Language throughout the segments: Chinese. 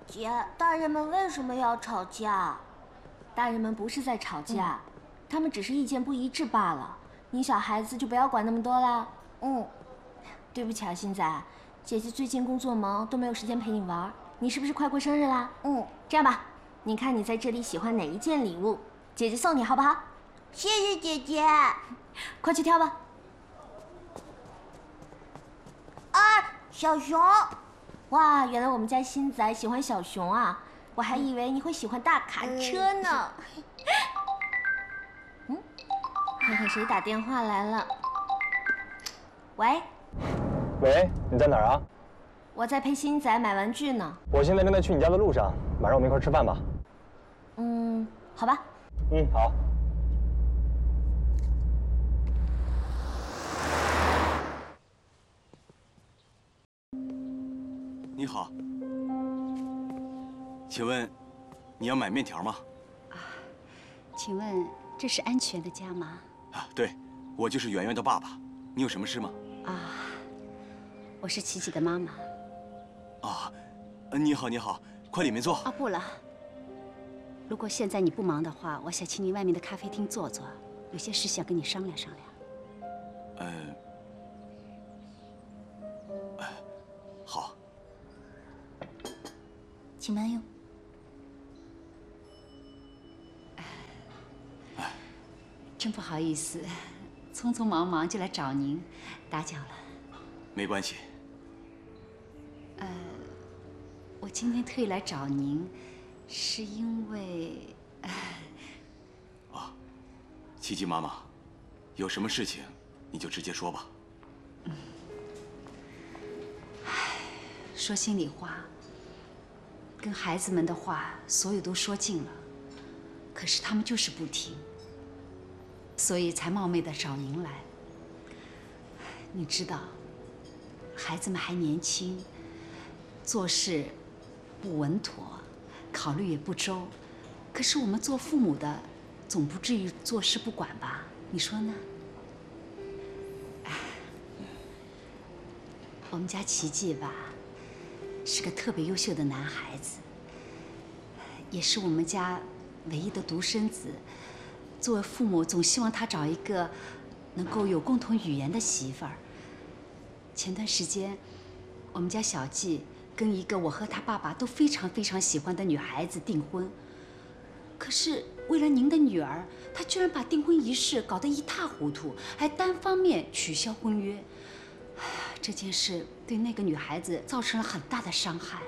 姐，大人们为什么要吵架？ 大人们不是在吵架，他们只是意见不一致罢了。你小孩子就不要管那么多啦。对不起啊，星仔，姐姐最近工作忙，都没有时间陪你玩。你是不是快过生日啦？这样吧，你看你在这里喜欢哪一件礼物，姐姐送你好不好？ 谢谢姐姐。 快去挑吧。 小熊。 哇，原来我们家星仔喜欢小熊啊，我还以为你会喜欢大卡车呢。看看谁打电话来了。喂。 喂，你在哪儿啊？ 我在陪星仔买玩具呢。 我现在正在去你家的路上，晚上我们一块吃饭吧。 好吧。 好。 你好，请问你要买面条吗？ 请问这是安全的家吗？ 对，我就是圆圆的爸爸。你有什么事吗？ 我是琪琪的妈妈。 你好，你好，快里面坐。 不了。如果现在你不忙的话，我想请你外面的咖啡厅坐坐，有些事想跟你商量商量。 好。 请慢用。 真不好意思，匆匆忙忙就来找您，打搅了。 没关系。 我今天特意来找您，是因为…… 琪琪妈妈，有什么事情你就直接说吧。 说心里话，跟孩子们的话，所有都说尽了，可是他们就是不听，所以才冒昧的找您来。你知道，孩子们还年轻，做事不稳妥，考虑也不周，可是我们做父母的，总不至于坐视不管吧？你说呢？我们家奇迹吧，是个特别优秀的男孩子，也是我们家唯一的独生子。作为父母，总希望他找一个能够有共同语言的媳妇儿。前段时间，我们家小季跟一个我和他爸爸都非常非常喜欢的女孩子订婚，可是为了您的女儿，他居然把订婚仪式搞得一塌糊涂，还单方面取消婚约。这件事对那个女孩子造成了很大的伤害。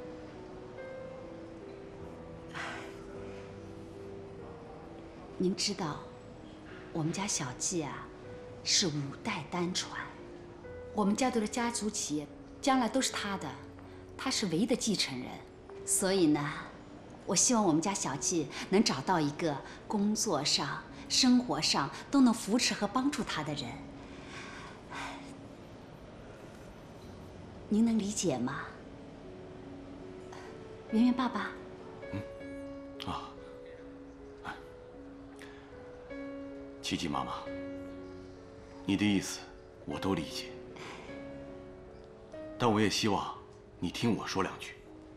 您知道，我们家小季啊，是5代单传，我们家的家族企业将来都是他的，他是唯一的继承人。所以呢，我希望我们家小季能找到一个工作上、生活上都能扶持和帮助他的人。您能理解吗？圆圆爸爸。 琪琪妈妈，你的意思我都理解，但我也希望你听我说2句。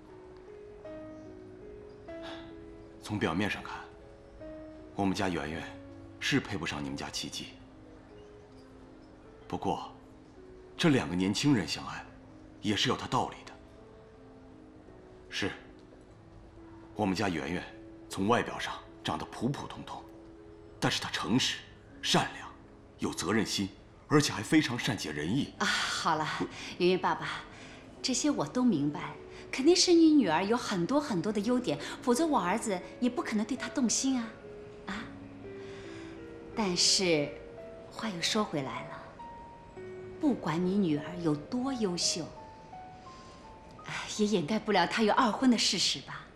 从表面上看，我们家圆圆是配不上你们家琪琪，不过这2个年轻人相爱，也是有他道理的。是，我们家圆圆从外表上长得普普通通，但是她诚实、善良、有责任心，而且还非常善解人意。 好了，圆圆爸爸，这些我都明白，肯定是你女儿有很多很多的优点，否则我儿子也不可能对她动心啊。但是话又说回来了，不管你女儿有多优秀，也掩盖不了她有2婚的事实吧。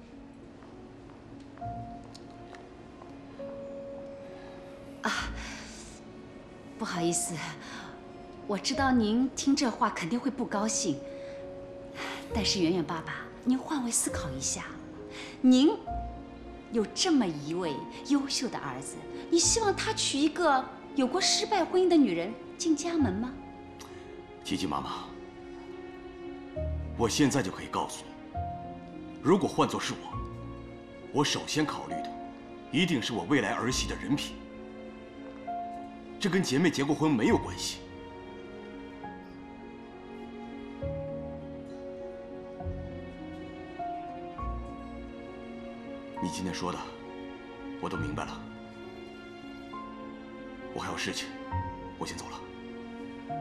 不好意思，我知道您听这话肯定会不高兴，但是圆圆爸爸，您换位思考一下，您有这么一位优秀的儿子，你希望他娶一个有过失败婚姻的女人进家门吗？ 琪琪妈妈，我现在就可以告诉你， 如果换作是我首先考虑的，一定是我未来儿媳的人品。这跟姐妹结过婚没有关系。你今天说的，我都明白了。我还有事情，我先走了。